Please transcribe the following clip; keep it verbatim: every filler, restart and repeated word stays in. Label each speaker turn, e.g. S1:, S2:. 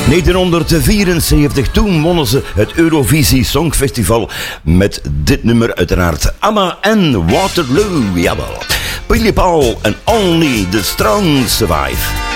S1: negentien vierenzeventig, toen wonnen ze het Eurovisie Songfestival met dit nummer uiteraard. Amma en Waterloo, jawel. Billy Paul en Only the Strong Survive.